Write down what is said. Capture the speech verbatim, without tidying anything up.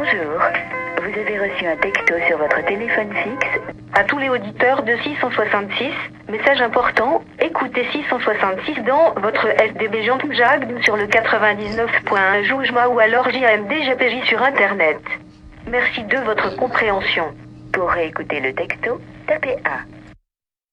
Bonjour. Vous avez reçu un texto sur votre téléphone fixe. À tous les auditeurs de six cent soixante-six, message important, écoutez six cent soixante-six dans votre S D B Jean Jag sur le quatre-vingt-dix-neuf point un Joujma ou alors J A M D G P J sur Internet. Merci de votre compréhension. Pour réécouter le texto, tapez un.